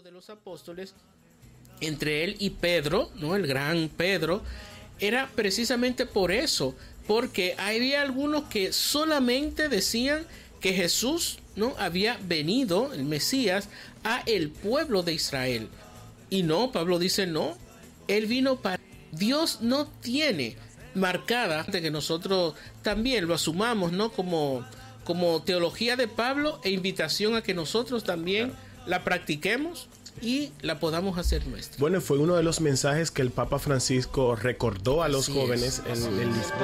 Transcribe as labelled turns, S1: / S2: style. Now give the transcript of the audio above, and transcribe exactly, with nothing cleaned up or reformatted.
S1: de los apóstoles, entre él y Pedro, ¿no? El gran Pedro, era precisamente por eso, porque había algunos que solamente decían que Jesús, ¿no? había venido, el Mesías, a el pueblo de Israel. Y no, Pablo dice no, él vino para... Dios no tiene marcada, de que nosotros también lo asumamos, ¿no? Como, como teología de Pablo e invitación a que nosotros también claro. la practiquemos y la podamos hacer nuestra.
S2: Bueno, fue uno de los mensajes que el Papa Francisco recordó a los
S1: Así
S2: jóvenes
S1: es,
S2: en, en Lisboa.